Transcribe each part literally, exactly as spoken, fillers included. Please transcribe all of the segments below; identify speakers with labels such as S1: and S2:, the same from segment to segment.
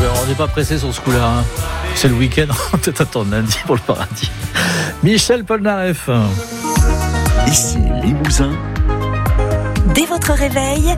S1: on n'est pas pressé sur ce coup-là. Hein. C'est le week-end, on peut attendre lundi pour le paradis. Michel Polnareff.
S2: Ici Limousin.
S3: Dès votre réveil,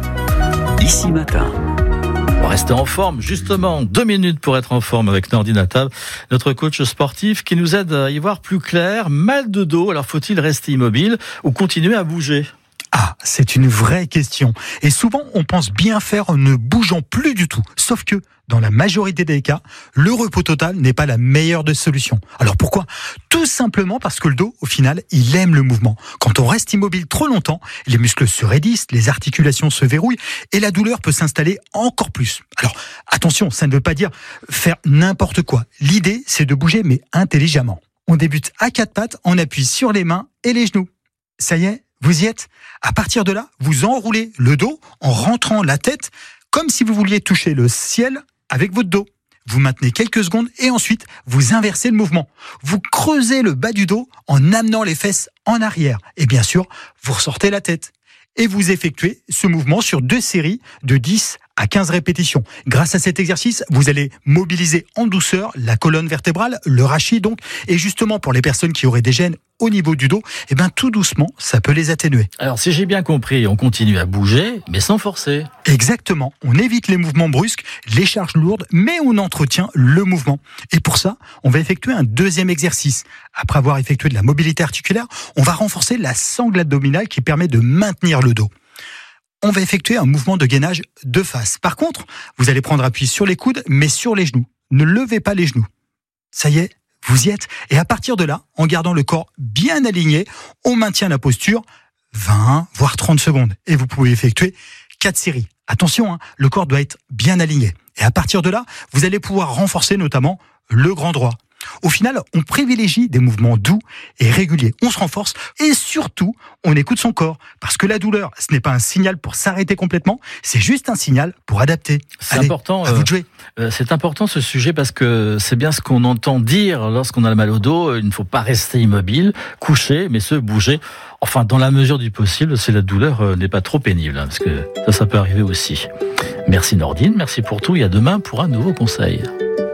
S2: Ici Matin.
S1: On va rester en forme, justement, deux minutes pour être en forme avec Nordine Attab, notre coach sportif qui nous aide à y voir plus clair. Mal de dos, alors faut-il rester immobile ou continuer à bouger ?
S4: Ah, c'est une vraie question. Et souvent, on pense bien faire en ne bougeant plus du tout. Sauf que, dans la majorité des cas, le repos total n'est pas la meilleure des solutions. Alors pourquoi ? Tout simplement parce que le dos, au final, il aime le mouvement. Quand on reste immobile trop longtemps, les muscles se raidissent, les articulations se verrouillent et la douleur peut s'installer encore plus. Alors attention, ça ne veut pas dire faire n'importe quoi. L'idée, c'est de bouger, mais intelligemment. On débute à quatre pattes, on appuie sur les mains et les genoux. Ça y est ? Vous y êtes ? À partir de là, vous enroulez le dos en rentrant la tête comme si vous vouliez toucher le ciel avec votre dos. Vous maintenez quelques secondes et ensuite, vous inversez le mouvement. Vous creusez le bas du dos en amenant les fesses en arrière. Et bien sûr, vous ressortez la tête. Et vous effectuez ce mouvement sur deux séries de dix à quinze répétitions. Grâce à cet exercice, vous allez mobiliser en douceur la colonne vertébrale, le rachis donc. Et justement, pour les personnes qui auraient des gênes au niveau du dos, eh ben tout doucement, ça peut les atténuer.
S1: Alors si j'ai bien compris, on continue à bouger, mais sans forcer.
S4: Exactement. On évite les mouvements brusques, les charges lourdes, mais on entretient le mouvement. Et pour ça, on va effectuer un deuxième exercice. Après avoir effectué de la mobilité articulaire, on va renforcer la sangle abdominale qui permet de maintenir le dos. On va effectuer un mouvement de gainage de face. Par contre, vous allez prendre appui sur les coudes, mais sur les genoux. Ne levez pas les genoux. Ça y est, vous y êtes. Et à partir de là, en gardant le corps bien aligné, on maintient la posture vingt, voire trente secondes. Et vous pouvez effectuer quatre séries. Attention, hein, le corps doit être bien aligné. Et à partir de là, vous allez pouvoir renforcer notamment le grand droit. Au final, on privilégie des mouvements doux et réguliers. On se renforce et surtout, on écoute son corps. Parce que la douleur, ce n'est pas un signal pour s'arrêter complètement, c'est juste un signal pour adapter.
S1: C'est
S4: Allez,
S1: important.
S4: à vous de jouer.
S1: Euh, c'est important ce sujet parce que c'est bien ce qu'on entend dire lorsqu'on a le mal au dos. Il ne faut pas rester immobile, coucher, mais se bouger. Enfin, dans la mesure du possible, si la douleur euh, n'est pas trop pénible, hein, parce que ça, ça peut arriver aussi. Merci Nordine, merci pour tout et à demain pour un nouveau conseil.